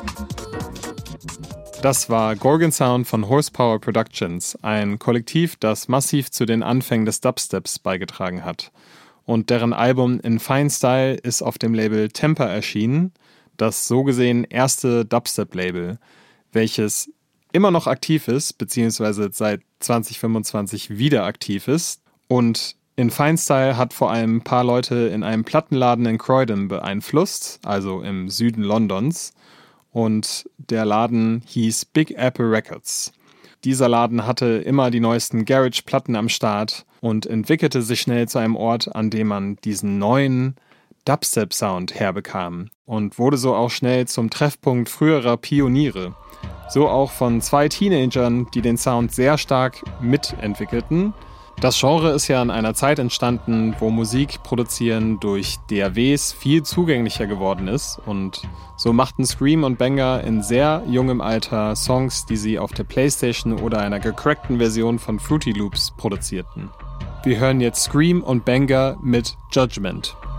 Das war Gorgon Sound von Horsepower Productions, ein Kollektiv, das massiv zu den Anfängen des Dubsteps beigetragen hat. Und deren Album In Fine Style ist auf dem Label Temper erschienen, das so gesehen erste Dubstep-Label, welches immer noch aktiv ist, beziehungsweise seit 2025 wieder aktiv ist. Und In Fine Style hat vor allem ein paar Leute in einem Plattenladen in Croydon beeinflusst, also im Süden Londons. Und der Laden hieß Big Apple Records. Dieser Laden hatte immer die neuesten Garage-Platten am Start und entwickelte sich schnell zu einem Ort, an dem man diesen neuen Dubstep-Sound herbekam und wurde so auch schnell zum Treffpunkt früherer Pioniere. So auch von 2 Teenagern, die den Sound sehr stark mitentwickelten. Das Genre ist ja in einer Zeit entstanden, wo Musik produzieren durch DAWs viel zugänglicher geworden ist und so machten Scream und Benga in sehr jungem Alter Songs, die sie auf der Playstation oder einer gecrackten Version von Fruity Loops produzierten. Wir hören jetzt Scream und Benga mit Judgment.